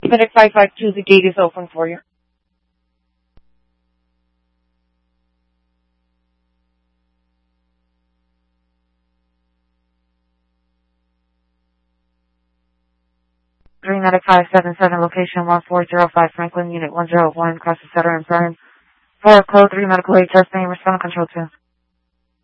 Clinic 552, the gate is open for you. Green Medic 577, location 1405, Franklin, Unit 101, Cross the Center and Burn. 4 Code 3 Medical Aid, test name, respond control 2.